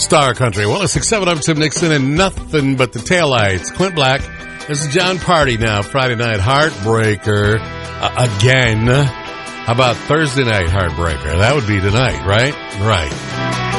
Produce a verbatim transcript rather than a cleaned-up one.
Star Country. Well, it's six seven, I'm Tim Nixon, and nothing but the taillights. Clint Black. This is John Party now. Friday night Heartbreaker uh, again. How about Thursday night Heartbreaker? That would be tonight, right? Right.